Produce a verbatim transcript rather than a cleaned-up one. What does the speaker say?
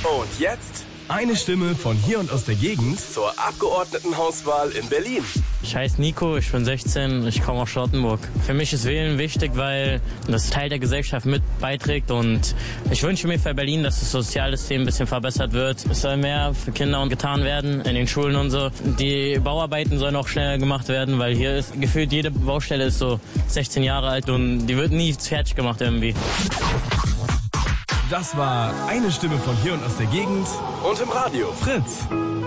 Und jetzt eine Stimme von hier und aus der Gegend zur Abgeordnetenhauswahl in Berlin. Ich heiße Nico, ich bin sechzehn, ich komme aus Charlottenburg. Für mich ist Wählen wichtig, weil das Teil der Gesellschaft mit beiträgt und ich wünsche mir für Berlin, dass das Sozialsystem ein bisschen verbessert wird. Es soll mehr für Kinder getan werden in den Schulen und so. Die Bauarbeiten sollen auch schneller gemacht werden, weil hier ist gefühlt jede Baustelle ist so sechzehn Jahre alt und die wird nie fertig gemacht irgendwie. Das war eine Stimme von hier und aus der Gegend und im Radio Fritz.